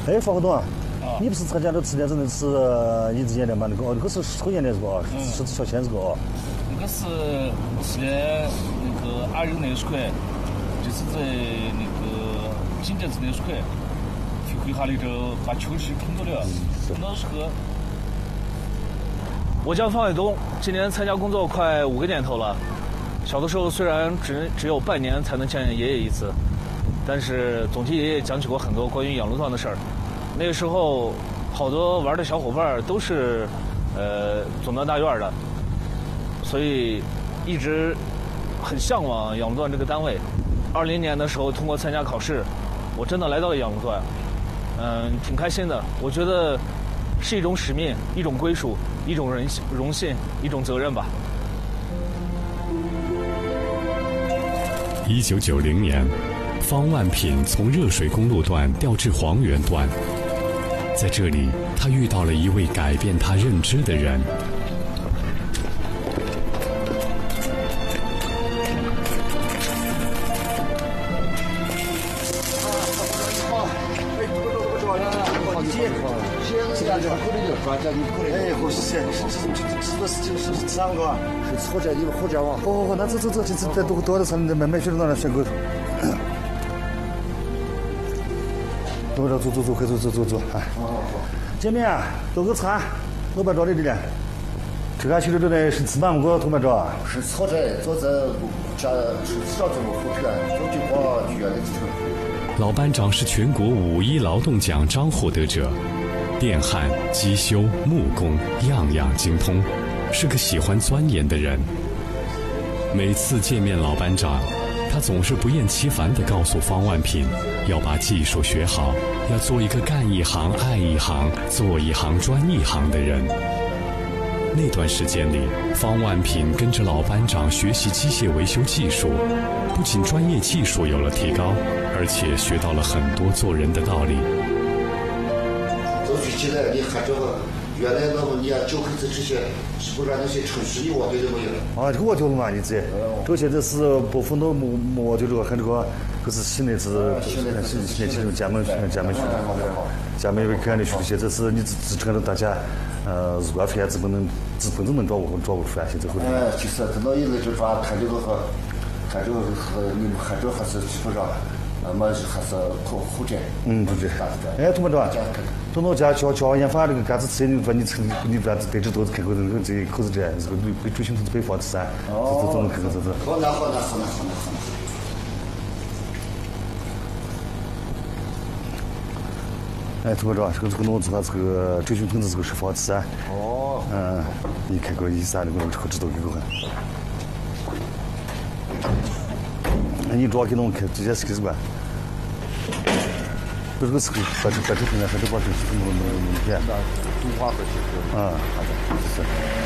哎，方河东啊，你不是参加了吃点子那是一直演的吗？那个是抽烟的这个，是小鲜这个。 那个是年那个20年水块，就是在那个景德镇那水块，去回哈里头把秋实拼到了，拼到是个。 我叫方伟东，今年参加工作快5个年头了。小的时候虽然只有半年才能见爷爷一次，但是总替爷爷讲起过很多关于养鹿段的事儿。那个时候，好多玩的小伙伴都是总段大院的，所以一直很向往养鹿段这个单位。20年的时候，通过参加考试，我真的来到了养鹿段，挺开心的。我觉得是一种使命，一种归属，一种荣幸，一种责任吧。 1990年，方万品从热水公路段调至黄原段，在这里，他遇到了一位改变他认知的人。 是火箭，有火箭网。好，那走，再多的上买雪那选购。走，快走，哎。见面啊，多个餐，老板找你的。这个去的这里是吃饭么？老板找。 是草寨，坐在家是上这么后片，走句话剧院的几层。 老班长是全国5·1劳动奖章获得者，电焊、机修、木工样样精通，是个喜欢钻研的人。每次见面老班长，他总是不厌其烦地告诉方万品，要把技术学好，要做一个干一行爱一行、做一行专一行的人。那段时间里，方万品跟着老班长学习机械维修技术，不仅专业技术有了提高，而且学到了很多做人的道理。 走起起来，你看这个原来那么你脚口子这些，是不是那些城市你挖对了没有？ 啊，这个挖掉了嘛，你这这现在是不分到挖掉这个，看这个，可是新的是新的这种家门学，家门看的学，现在是你只看到大家。如果费资本能抓不出来，现在会。 就是等到一来就抓，看这个和你们看这还是基本上，还是后宅。 对。哎，同学长，从我家教研发这个干子吃，你把这得知都是开口这口子这，这个被追寻是北方之山，这能看这。 好难。 哎，同学长，这个弄子他这个追寻分子这个是方子啊。你看过1啥那个这个知道这个很。那你主要给弄看这些是什么？这个是把这平台和这把这弄片。 动画和这个。好的，是。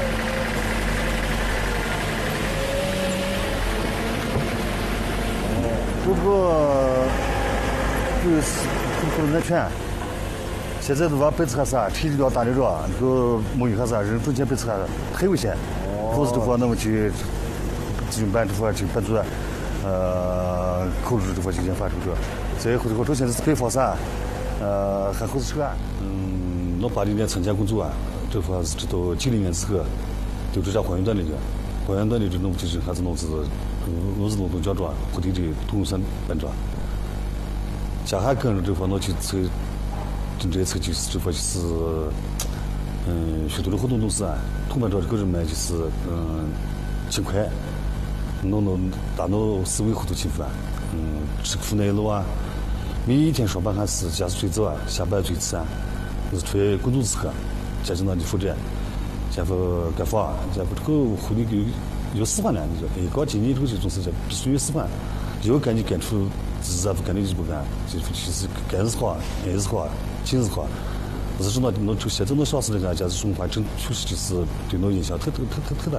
这个安全。现在的话，白吃还啥，体力要大的着，那个沐浴还啥，人中间白吃还很危险。否则的话，那么去集训班这块去班主任，口子这块进行发出去。再后这个这现在是北方啥，还后是车。我80年参加工作啊，这块是直到90年之后，就这家黄原段里的，黄原段里这弄就是还是弄是劳动奖状，或者的通用山班长。下海跟着这块弄去测。这一次就是这块就是许多的活动都是同伴着这个人们就是勤快，大脑思维活动勤奋，吃苦耐劳啊，每一天上班还是加速最早下班最迟就是出于工作时刻，家庭上的负责，然后干活，然后这个护理有示范呢，你说刚进你这个就总是必须有示范，要干就干出自然不干的就不干，就其实干日好，爱日好。今日好，不是说那现在那小事的人家是说话，真确实就是对我影响特大。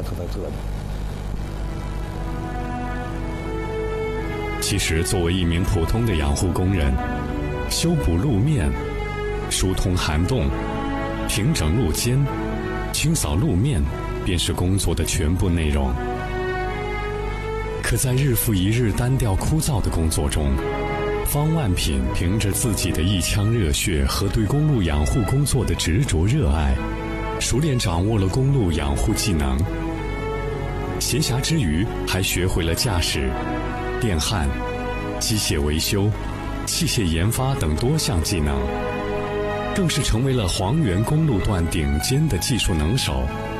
其实，作为一名普通的养护工人，修补路面、疏通涵洞、平整路肩、清扫路面，便是工作的全部内容。可在日复一日单调枯燥的工作中， 方万品凭着自己的一腔热血和对公路养护工作的执着热爱，熟练掌握了公路养护技能。闲暇之余，还学会了驾驶、电焊、机械维修、器械研发等多项技能，更是成为了黄原公路段顶尖的技术能手。